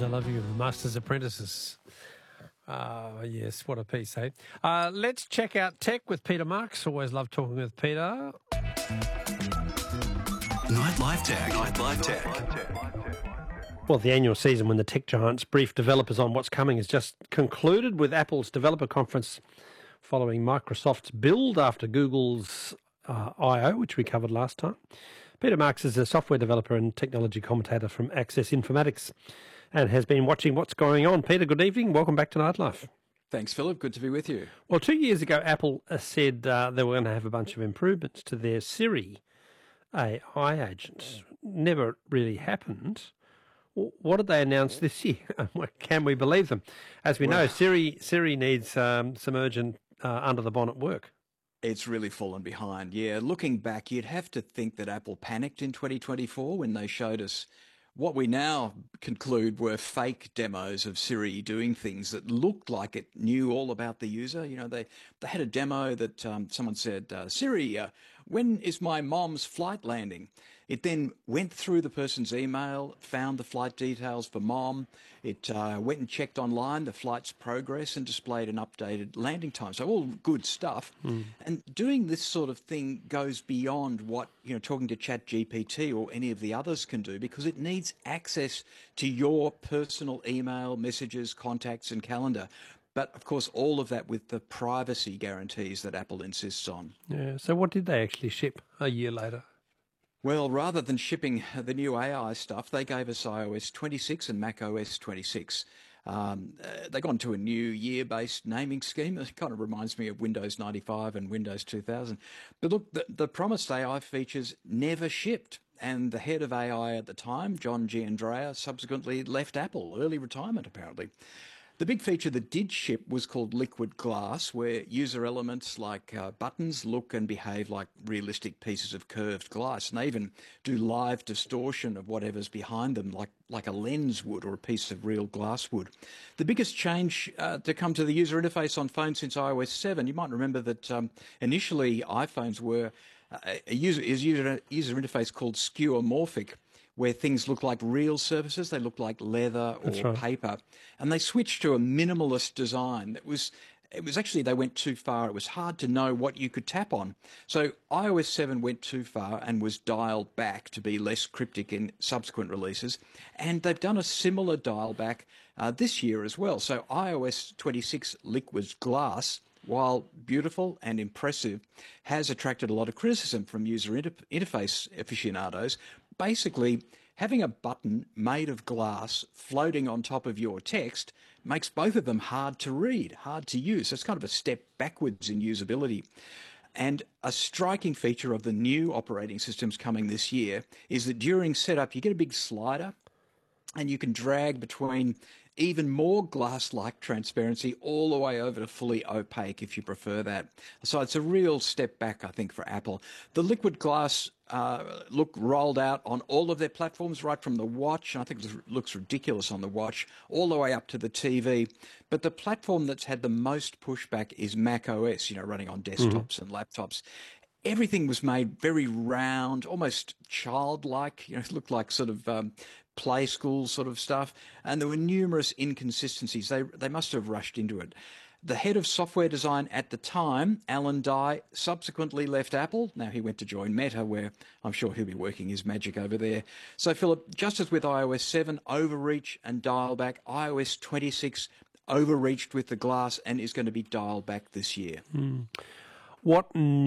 I Love You, Master's Apprentices. Yes, what a piece, eh? Let's check out tech with Peter Marks. Always love talking with Peter. Nightlife Tech. Well, the annual season when the tech giants brief developers on what's coming has just concluded with Apple's developer conference following Microsoft's build after Google's I.O., which we covered last time. Peter Marks is a software developer and technology commentator from Access Informatics and has been watching what's going on. Peter, good evening. Welcome back to Nightlife. Thanks, Philip. Good to be with you. Well, 2 years ago, Apple said they were going to have a bunch of improvements to their Siri AI agents. Never really happened. What did they announce this year? Can we believe them? As we know, Siri needs some urgent under-the-bonnet work. It's really fallen behind. Yeah, looking back, you'd have to think that Apple panicked in 2024 when they showed us what we now conclude were fake demos of Siri doing things that looked like it knew all about the user. You know, they had a demo that someone said, Siri, when is my mom's flight landing? It then went through the person's email, found the flight details for mom. It went and checked online the flight's progress and displayed an updated landing time. So all good stuff. And doing this sort of thing goes beyond what, talking to ChatGPT or any of the others can do, because it needs access to your personal email, messages, contacts and calendar. But, of course, all of that with the privacy guarantees that Apple insists on. Yeah. So what did they actually ship a year later? Well, rather than shipping the new AI stuff, they gave us iOS 26 and macOS 26. They gone to a new year-based naming scheme. It kind of reminds me of Windows 95 and Windows 2000. But look, the promised AI features never shipped. And the head of AI at the time, John Giandrea, subsequently left Apple, early retirement apparently. The big feature that did ship was called Liquid Glass, where user elements like buttons look and behave like realistic pieces of curved glass, and they even do live distortion of whatever's behind them, like a lens would or a piece of real glass would. The biggest change to come to the user interface on phones since iOS 7, you might remember that initially iPhones were a user interface called skeuomorphic, where things look like real surfaces, they look like leather or paper. And they switched to a minimalist design. It was actually, they went too far. It was hard to know what you could tap on. So iOS 7 went too far and was dialed back to be less cryptic in subsequent releases. And they've done a similar dial back this year as well. So iOS 26 Liquid Glass, while beautiful and impressive, has attracted a lot of criticism from user interface aficionados. Basically, having a button made of glass floating on top of your text makes both of them hard to read, hard to use. So it's kind of a step backwards in usability. And a striking feature of the new operating systems coming this year is that during setup, you get a big slider and you can drag between even more glass-like transparency all the way over to fully opaque if you prefer that. So it's a real step back, I think, for Apple. The Liquid Glass look rolled out on all of their platforms, right from the watch, and I think it looks ridiculous on the watch, all the way up to the TV. But the platform that's had the most pushback is macOS, running on desktops and laptops. Everything was made very round, almost childlike. It looked like sort of play school sort of stuff. And there were numerous inconsistencies. They must have rushed into it. The head of software design at the time, Alan Dye, subsequently left Apple. Now he went to join Meta, where I'm sure he'll be working his magic over there. So, Philip, just as with iOS 7, overreach and dial back, iOS 26 overreached with the glass and is going to be dialed back this year. What